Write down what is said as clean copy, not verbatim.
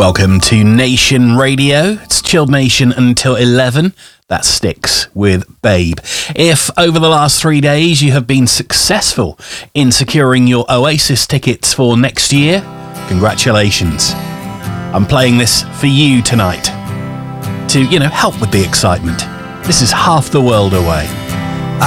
Welcome to Nation Radio. It's Chilled Nation until 11. That sticks with Babe. If over the last 3 days you have been successful in securing your Oasis tickets for next year, congratulations. I'm playing this for you tonight to, help with the excitement. This is Half the World Away.